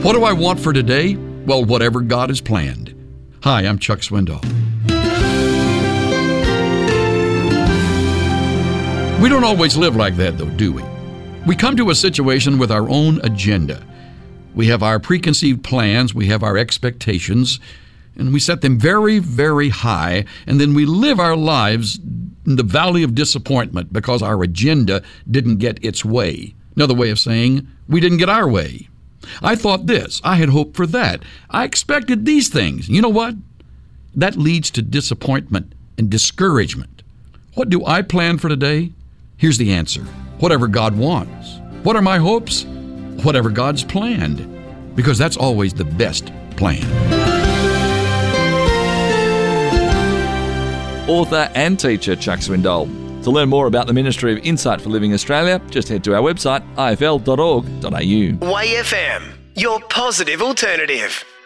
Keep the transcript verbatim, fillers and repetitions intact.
What do I want for today? Well, whatever God has planned. Hi, I'm Chuck Swindoll. We don't always live like that, though, do we? We come to a situation with our own agenda. We have our preconceived plans, we have our expectations, and we set them very, very high, and then we live our lives in the valley of disappointment because our agenda didn't get its way. Another way of saying, we didn't get our way. I thought this, I had hoped for that, I expected these things. You know what? That leads to disappointment and discouragement. What do I plan for today? Here's the answer. Whatever God wants. What are my hopes? Whatever God's planned. Because that's always the best plan. Author and teacher Chuck Swindoll. To learn more about the Ministry of Insight for Living Australia, just head to our website, I F L dot org dot A U. Y F M, your positive alternative.